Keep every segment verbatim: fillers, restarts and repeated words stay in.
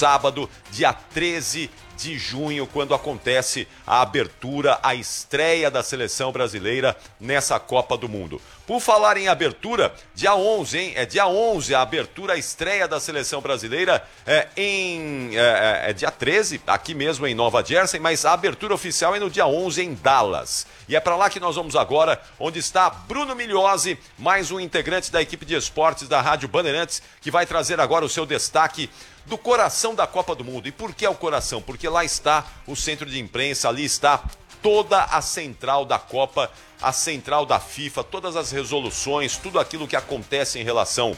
sábado, dia treze de junho, quando acontece a abertura, a estreia da seleção brasileira nessa Copa do Mundo. Por falar em abertura, dia onze, hein? É dia onze a abertura, a estreia da seleção brasileira é, em, é, é dia treze, aqui mesmo em Nova Jersey, mas a abertura oficial é no dia onze em Dallas. E é para lá que nós vamos agora, onde está Bruno Migliozzi, mais um integrante da equipe de esportes da Rádio Bandeirantes, que vai trazer agora o seu destaque do coração da Copa do Mundo. E por que é o coração? Porque lá está o centro de imprensa, ali está toda a central da Copa, a central da FIFA, todas as resoluções, tudo aquilo que acontece em relação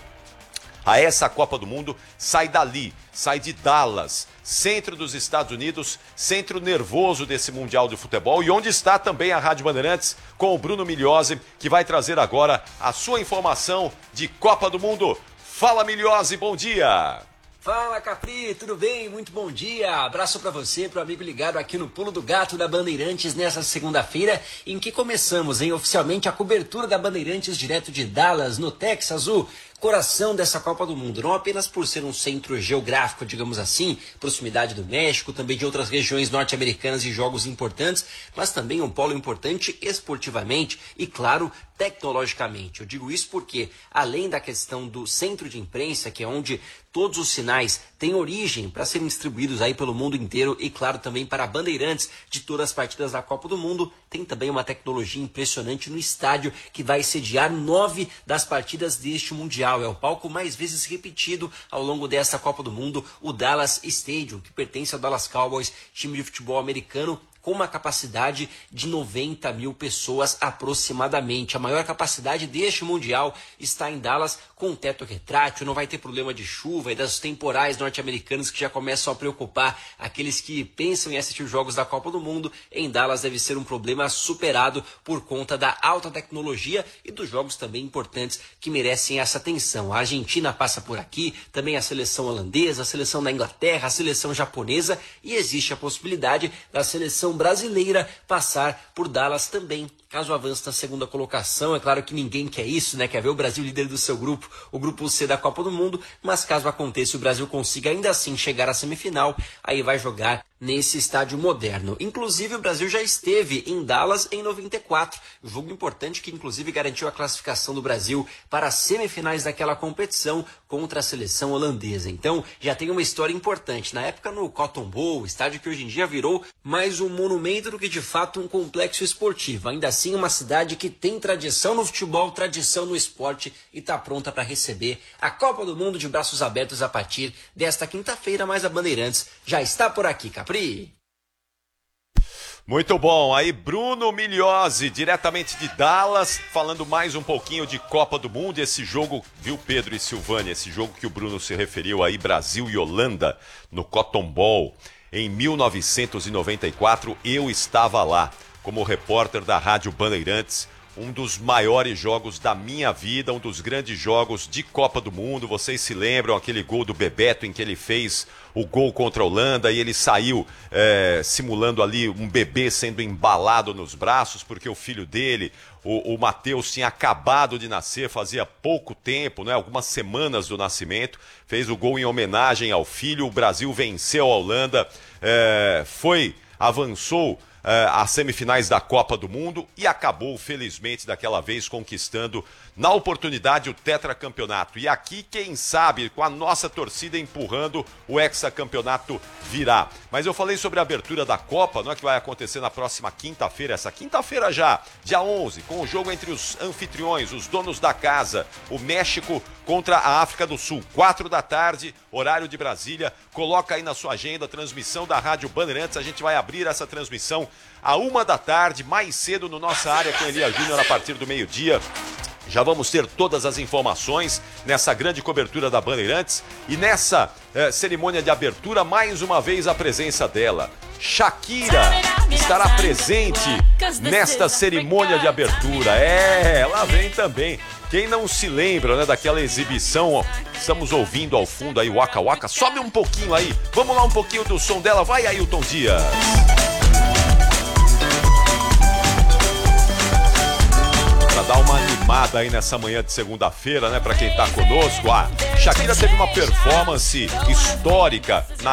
a essa Copa do Mundo sai dali, sai de Dallas, centro dos Estados Unidos, centro nervoso desse Mundial de Futebol, e onde está também a Rádio Bandeirantes com o Bruno Migliozzi, que vai trazer agora a sua informação de Copa do Mundo. Fala, Migliozzi, bom dia! Fala, Capri, tudo bem? Muito bom dia. Abraço para você, pro amigo ligado aqui no Pulo do Gato da Bandeirantes nessa segunda-feira, em que começamos, hein, oficialmente a cobertura da Bandeirantes direto de Dallas, no Texas, o coração dessa Copa do Mundo, não apenas por ser um centro geográfico, digamos assim, proximidade do México, também de outras regiões norte-americanas e jogos importantes, mas também um polo importante esportivamente e, claro, tecnologicamente. Eu digo isso porque, além da questão do centro de imprensa, que é onde todos os sinais têm origem para serem distribuídos aí pelo mundo inteiro e, claro, também para bandeirantes de todas as partidas da Copa do Mundo, tem também uma tecnologia impressionante no estádio que vai sediar nove das partidas deste Mundial. É o palco mais vezes repetido ao longo dessa Copa do Mundo, o Dallas Stadium, que pertence ao Dallas Cowboys, time de futebol americano, com uma capacidade de noventa mil pessoas aproximadamente. A maior capacidade deste Mundial está em Dallas, com teto retrátil, não vai ter problema de chuva e das temporais norte-americanas que já começam a preocupar aqueles que pensam em assistir jogos da Copa do Mundo. Em Dallas deve ser um problema superado por conta da alta tecnologia e dos jogos também importantes que merecem essa atenção. A Argentina passa por aqui, também a seleção holandesa, a seleção da Inglaterra, a seleção japonesa, e existe a possibilidade da seleção brasileira passar por Dallas também, caso avance na segunda colocação. É claro que ninguém quer isso, né? Quer ver o Brasil líder do seu grupo, o grupo C da Copa do Mundo, mas caso aconteça e o Brasil consiga ainda assim chegar à semifinal, aí vai jogar nesse estádio moderno. Inclusive, o Brasil já esteve em Dallas em noventa e quatro, jogo importante que inclusive garantiu a classificação do Brasil para as semifinais daquela competição contra a seleção holandesa. Então, já tem uma história importante. Na época, no Cotton Bowl, estádio que hoje em dia virou mais um monumento do que de fato um complexo esportivo. Ainda assim, uma cidade que tem tradição no futebol, tradição no esporte e está pronta para receber a Copa do Mundo de braços abertos a partir desta quinta-feira, mas a Bandeirantes já está por aqui, Capri. Muito bom, aí Bruno Migliozzi, diretamente de Dallas, falando mais um pouquinho de Copa do Mundo, esse jogo, viu, Pedro e Silvânia, esse jogo que o Bruno se referiu aí, Brasil e Holanda, no Cotton Bowl, em mil novecentos e noventa e quatro, eu estava lá, como repórter da Rádio Bandeirantes, um dos maiores jogos da minha vida, um dos grandes jogos de Copa do Mundo. Vocês se lembram aquele gol do Bebeto em que ele fez o gol contra a Holanda e ele saiu é, simulando ali um bebê sendo embalado nos braços, porque o filho dele, o, o Matheus, tinha acabado de nascer, fazia pouco tempo, né, algumas semanas do nascimento, fez o gol em homenagem ao filho. O Brasil venceu a Holanda, é, foi, avançou as semifinais da Copa do Mundo e acabou, felizmente, daquela vez conquistando, na oportunidade, o tetracampeonato. E aqui, quem sabe, com a nossa torcida empurrando, o hexacampeonato virá. Mas eu falei sobre a abertura da Copa, não é, que vai acontecer na próxima quinta-feira, essa quinta-feira já, dia onze, com o jogo entre os anfitriões, os donos da casa, o México contra a África do Sul, quatro da tarde, horário de Brasília. Coloca aí na sua agenda a transmissão da Rádio Bandeirantes. A gente vai abrir essa transmissão a uma da tarde, mais cedo no Nossa Área com Elia Júnior a partir do meio-dia. Já vamos ter todas as informações nessa grande cobertura da Bandeirantes e nessa eh, cerimônia de abertura, mais uma vez a presença dela. Shakira estará presente nesta cerimônia de abertura. É, ela vem também. Quem não se lembra, né, daquela exibição, ó, estamos ouvindo ao fundo aí o Waka Waka. Sobe um pouquinho aí, vamos lá um pouquinho do som dela. Vai, Ailton Dias. Para dar uma animada aí nessa manhã de segunda-feira, né, para quem tá conosco. Ah, Shakira teve uma performance histórica na